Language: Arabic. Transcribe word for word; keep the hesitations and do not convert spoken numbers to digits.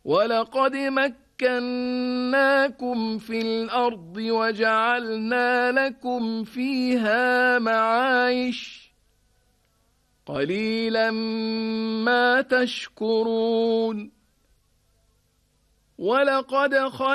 ولقد مكناكم في الأرض وجعلنا لكم فيها معايش قليلا ما تشكرون ولقد